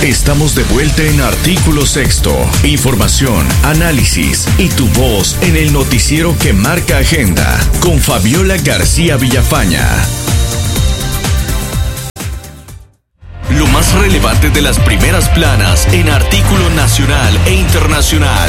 Estamos de vuelta en Artículo Sexto. Información, análisis y tu voz en el noticiero que marca agenda con Fabiola García Villafaña. Lo más relevante de las primeras planas en artículo nacional e internacional.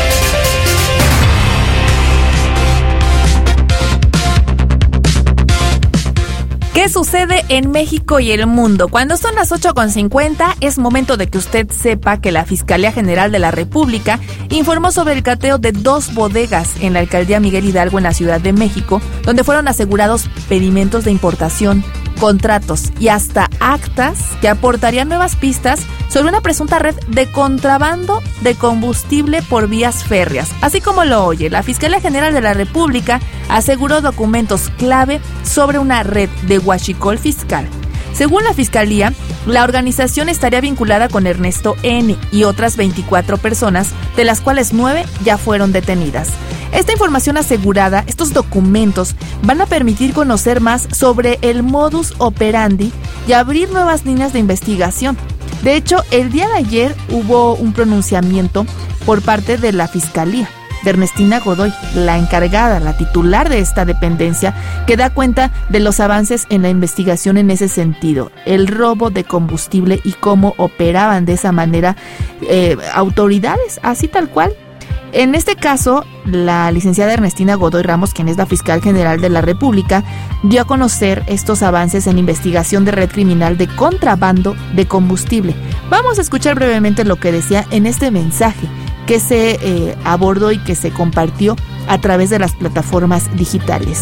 ¿Qué sucede en México y el mundo? Cuando son las 8:50, es momento de que usted sepa que la Fiscalía General de la República informó sobre el cateo de 2 bodegas en la alcaldía Miguel Hidalgo en la Ciudad de México, donde fueron asegurados pedimentos de importación, contratos y hasta actas que aportarían nuevas pistas sobre una presunta red de contrabando de combustible por vías férreas. Así como lo oye, la Fiscalía General de la República aseguró documentos clave sobre una red de huachicol fiscal. Según la Fiscalía, la organización estaría vinculada con Ernesto N. y otras 24 personas, de las cuales 9 ya fueron detenidas. Esta información asegurada, estos documentos, van a permitir conocer más sobre el modus operandi y abrir nuevas líneas de investigación. De hecho, el día de ayer hubo un pronunciamiento por parte de la Fiscalía, de Ernestina Godoy, la encargada, la titular de esta dependencia, que da cuenta de los avances en la investigación en ese sentido, el robo de combustible y cómo operaban de esa manera autoridades, así tal cual. En este caso, la licenciada Ernestina Godoy Ramos, quien es la fiscal general de la República, dio a conocer estos avances en investigación de red criminal de contrabando de combustible. Vamos a escuchar brevemente lo que decía en este mensaje que se abordó y que se compartió a través de las plataformas digitales.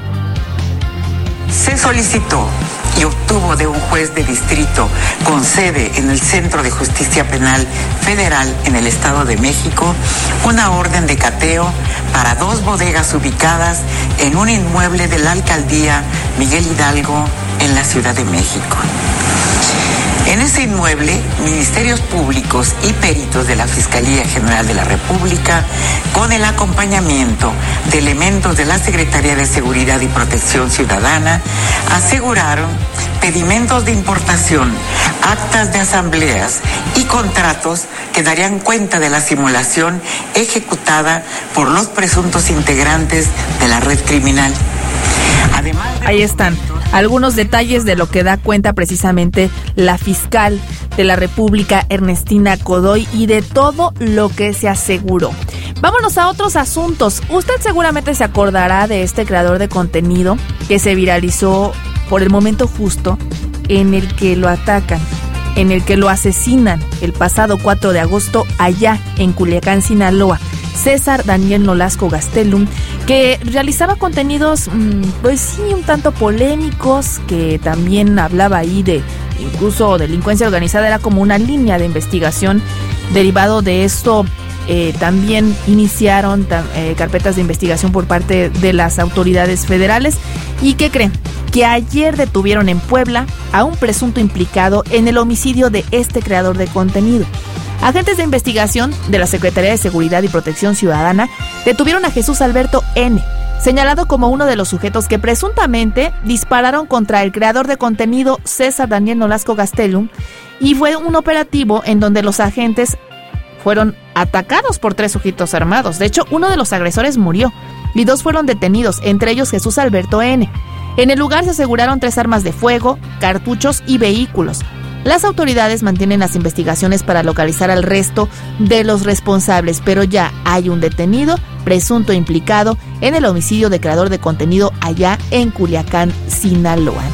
Se solicitó y obtuvo de un juez de distrito con sede en el Centro de Justicia Penal Federal en el Estado de México una orden de cateo para 2 bodegas ubicadas en un inmueble de la alcaldía Miguel Hidalgo en la Ciudad de México. En ese inmueble, ministerios públicos y peritos de la Fiscalía General de la República, con el acompañamiento de elementos de la Secretaría de Seguridad y Protección Ciudadana, aseguraron pedimentos de importación, actas de asambleas y contratos que darían cuenta de la simulación ejecutada por los presuntos integrantes de la red criminal. Además, ahí están algunos detalles de lo que da cuenta precisamente la fiscal de la República, Ernestina Godoy, y de todo lo que se aseguró. Vámonos a otros asuntos. Usted seguramente se acordará de este creador de contenido que se viralizó por el momento justo en el que lo atacan, en el que lo asesinan el pasado 4 de agosto allá en Culiacán, Sinaloa. César Daniel Nolasco Gastelum, que realizaba contenidos, pues sí, un tanto polémicos, que también hablaba ahí de incluso delincuencia organizada, era como una línea de investigación. Derivado de esto, también iniciaron carpetas de investigación por parte de las autoridades federales. ¿Y qué creen? Que ayer detuvieron en Puebla a un presunto implicado en el homicidio de este creador de contenido. Agentes de investigación de la Secretaría de Seguridad y Protección Ciudadana detuvieron a Jesús Alberto N., señalado como uno de los sujetos que presuntamente dispararon contra el creador de contenido César Daniel Nolasco Gastelum, y fue un operativo en donde los agentes fueron atacados por 3 sujetos armados. De hecho, uno de los agresores murió y 2 fueron detenidos, entre ellos Jesús Alberto N. En el lugar se aseguraron 3 armas de fuego, cartuchos y vehículos. Las autoridades mantienen las investigaciones para localizar al resto de los responsables, pero ya hay un detenido presunto implicado en el homicidio de creador de contenido allá en Culiacán, Sinaloa.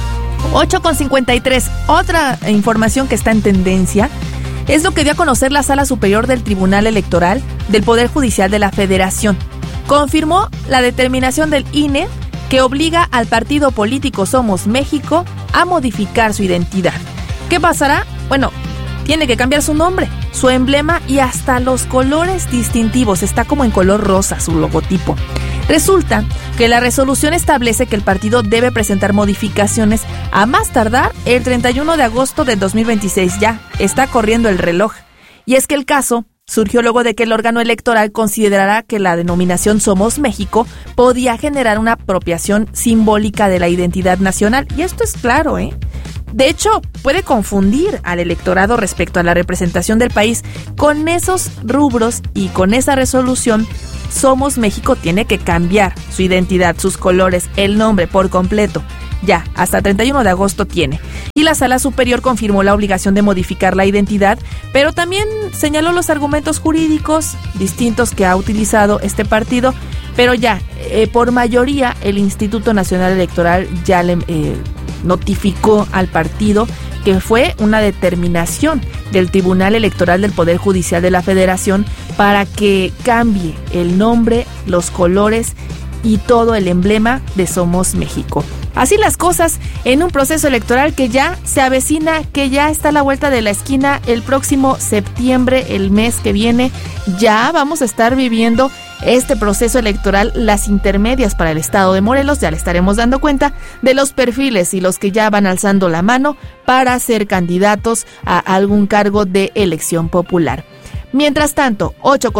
8:53. Otra información que está en tendencia es lo que dio a conocer la Sala Superior del Tribunal Electoral del Poder Judicial de la Federación. Confirmó la determinación del INE que obliga al partido político Somos México a modificar su identidad. ¿Qué pasará? Bueno, tiene que cambiar su nombre, su emblema y hasta los colores distintivos. Está como en color rosa su logotipo. Resulta que la resolución establece que el partido debe presentar modificaciones a más tardar el 31 de agosto de 2026. Ya está corriendo el reloj. Y es que el caso surgió luego de que el órgano electoral considerara que la denominación Somos México podía generar una apropiación simbólica de la identidad nacional. Y esto es claro, De hecho, puede confundir al electorado respecto a la representación del país. Con esos rubros y con esa resolución, Somos México tiene que cambiar su identidad, sus colores, el nombre por completo. Ya, hasta 31 de agosto tiene. Y la Sala Superior confirmó la obligación de modificar la identidad, pero también señaló los argumentos jurídicos distintos que ha utilizado este partido. Pero ya, por mayoría, el Instituto Nacional Electoral ya le notificó al partido que fue una determinación del Tribunal Electoral del Poder Judicial de la Federación para que cambie el nombre, los colores y todo el emblema de Somos México. Así las cosas en un proceso electoral que ya se avecina, que ya está a la vuelta de la esquina. El próximo septiembre, el mes que viene, ya vamos a estar viviendo este proceso electoral, las intermedias para el estado de Morelos. Ya le estaremos dando cuenta de los perfiles y los que ya van alzando la mano para ser candidatos a algún cargo de elección popular. Mientras tanto,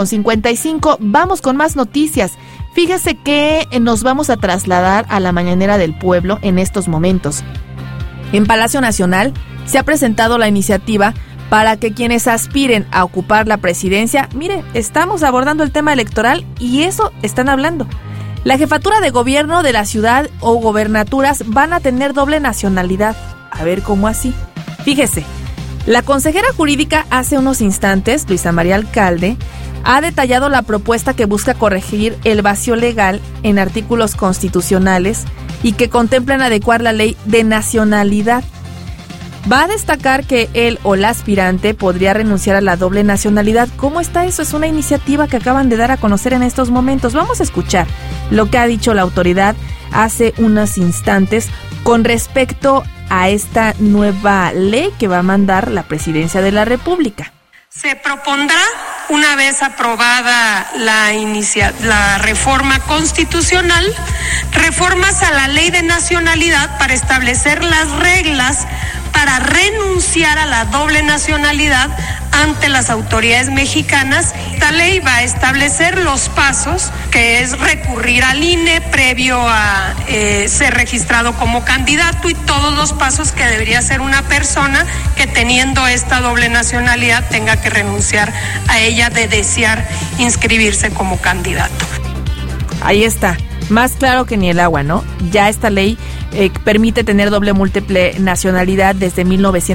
8:55, vamos con más noticias. Fíjese que nos vamos a trasladar a la Mañanera del Pueblo en estos momentos. En Palacio Nacional se ha presentado la iniciativa para que quienes aspiren a ocupar la presidencia, mire, estamos abordando el tema electoral y eso están hablando. La jefatura de gobierno de la ciudad o gobernaturas van a tener doble nacionalidad. A ver, ¿cómo así? Fíjese, la consejera jurídica hace unos instantes, Luisa María Alcalde, ha detallado la propuesta que busca corregir el vacío legal en artículos constitucionales y que contemplan adecuar la ley de nacionalidad. Va a destacar que él o la aspirante podría renunciar a la doble nacionalidad. ¿Cómo está eso? Es una iniciativa que acaban de dar a conocer en estos momentos. Vamos a escuchar lo que ha dicho la autoridad hace unos instantes con respecto a esta nueva ley que va a mandar la Presidencia de la República. Se propondrá, una vez aprobada la reforma constitucional, reformas a la ley de nacionalidad para establecer las reglas para renunciar a la doble nacionalidad ante las autoridades mexicanas. Esta ley va a establecer los pasos, que es recurrir al INE previo a ser registrado como candidato, y todos los pasos que debería hacer una persona que teniendo esta doble nacionalidad tenga que renunciar a ella de desear inscribirse como candidato. Ahí está. Más claro que ni el agua, ¿no? Ya esta ley permite tener doble múltiple nacionalidad desde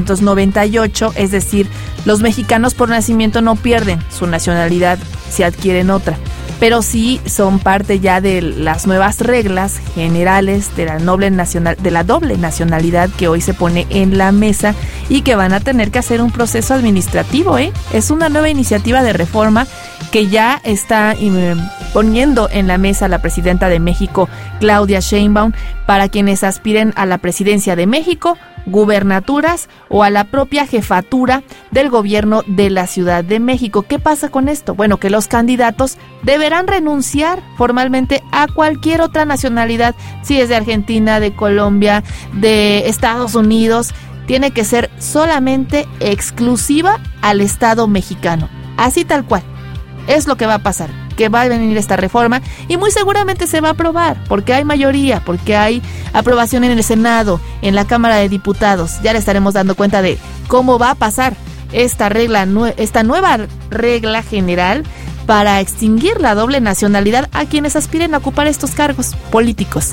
1998, es decir, los mexicanos por nacimiento no pierden su nacionalidad si adquieren otra, pero sí son parte ya de las nuevas reglas generales de la doble nacionalidad que hoy se pone en la mesa y que van a tener que hacer un proceso administrativo, ¿eh? Es una nueva iniciativa de reforma que ya está poniendo en la mesa la presidenta de México, Claudia Sheinbaum, para quienes aspiren a la presidencia de México, gubernaturas o a la propia jefatura del gobierno de la Ciudad de México. ¿Qué pasa con esto? Bueno, que los candidatos deberán renunciar formalmente a cualquier otra nacionalidad, si es de Argentina, de Colombia, de Estados Unidos. Tiene que ser solamente exclusiva al Estado mexicano, así tal cual. Es lo que va a pasar, que va a venir esta reforma y muy seguramente se va a aprobar, porque hay mayoría, porque hay aprobación en el Senado, en la Cámara de Diputados. Ya le estaremos dando cuenta de cómo va a pasar esta nueva regla general para extinguir la doble nacionalidad a quienes aspiren a ocupar estos cargos políticos.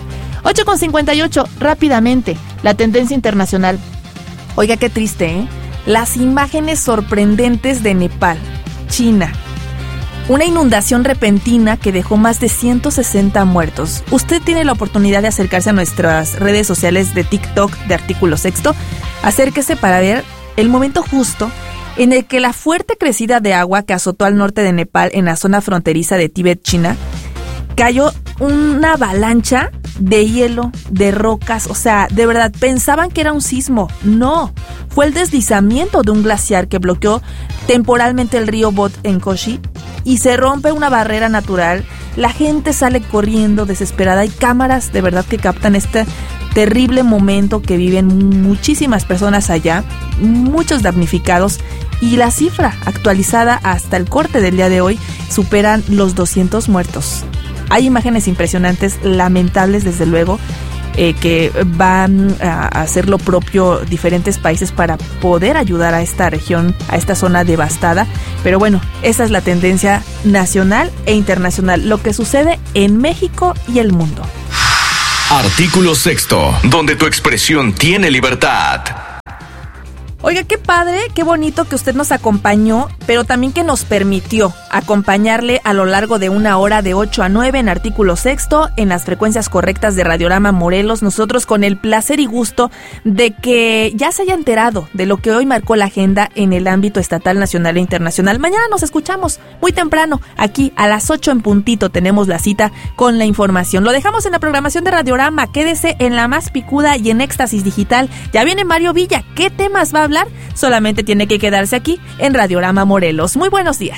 8:58, rápidamente, la tendencia internacional. Oiga, qué triste, ¿eh? Las imágenes sorprendentes de Nepal, China. Una inundación repentina que dejó más de 160 muertos. Usted tiene la oportunidad de acercarse a nuestras redes sociales de TikTok de Artículo Sexto. Acérquese para ver el momento justo en el que la fuerte crecida de agua que azotó al norte de Nepal en la zona fronteriza de Tíbet, China, cayó una avalancha de hielo, de rocas. O sea, de verdad, pensaban que era un sismo. No, fue el deslizamiento de un glaciar que bloqueó temporalmente el río Bot en Koshi y se rompe una barrera natural. La gente sale corriendo desesperada. Hay cámaras de verdad que captan este terrible momento que viven muchísimas personas allá, muchos damnificados, y la cifra actualizada hasta el corte del día de hoy superan los 200 muertos. Hay imágenes impresionantes, lamentables desde luego, que van a hacer lo propio diferentes países para poder ayudar a esta región, a esta zona devastada. Pero bueno, esa es la tendencia nacional e internacional, lo que sucede en México y el mundo. Artículo sexto, donde tu expresión tiene libertad. Oiga, qué padre, qué bonito que usted nos acompañó, pero también que nos permitió acompañarle a lo largo de una hora de 8 a 9 en Artículo Sexto, en las frecuencias correctas de Radiorama Morelos. Nosotros con el placer y gusto de que ya se haya enterado de lo que hoy marcó la agenda en el ámbito estatal, nacional e internacional. Mañana nos escuchamos muy temprano, aquí a las 8 en puntito tenemos la cita con la información. Lo dejamos en la programación de Radiorama, quédese en la más picuda y en Éxtasis Digital. Ya viene Mario Villa, ¿qué temas va a hablar? Solamente tiene que quedarse aquí en Radiorama Morelos. Muy buenos días.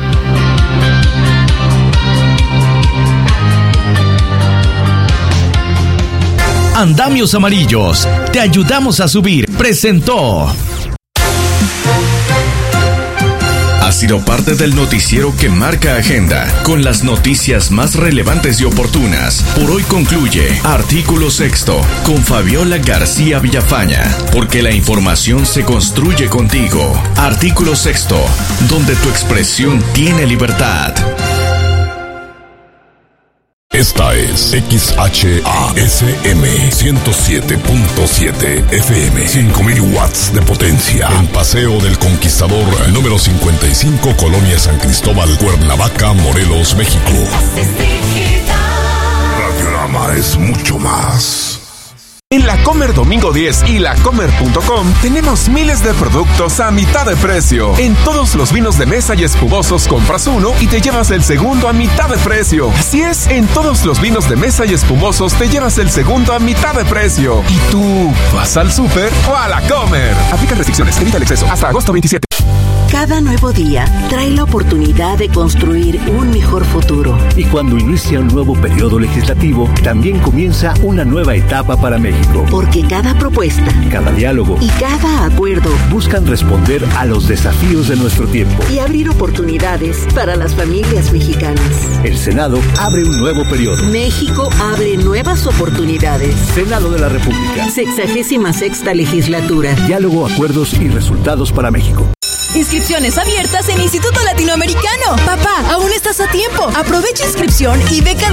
Andamios Amarillos, te ayudamos a subir. Presentó. Ha sido parte del noticiero que marca agenda, con las noticias más relevantes y oportunas. Por hoy concluye Artículo Sexto con Fabiola García Villafaña, porque la información se construye contigo. Artículo Sexto, donde tu expresión tiene libertad. Esta es XHASM 107.7 FM, 5000 watts de potencia, en Paseo del Conquistador, número 55, Colonia San Cristóbal, Cuernavaca, Morelos, México. Radiorama es mucho más. En la Comer Domingo 10 y lacomer.com tenemos miles de productos a mitad de precio. En todos los vinos de mesa y espumosos compras uno y te llevas el segundo a mitad de precio. Así es, en todos los vinos de mesa y espumosos te llevas el segundo a mitad de precio. ¿Y tú vas al súper o a la Comer? Aplican restricciones, evita el exceso. Hasta agosto 27. Cada nuevo día trae la oportunidad de construir un mejor futuro. Y cuando inicia un nuevo periodo legislativo, también comienza una nueva etapa para México. Porque cada propuesta, cada diálogo y cada acuerdo buscan responder a los desafíos de nuestro tiempo y abrir oportunidades para las familias mexicanas. El Senado abre un nuevo periodo. México abre nuevas oportunidades. Senado de la República. 66ª legislatura. Diálogo, acuerdos y resultados para México. Inscripciones abiertas en Instituto Latinoamericano. Papá, aún estás a tiempo. Aprovecha inscripción y beca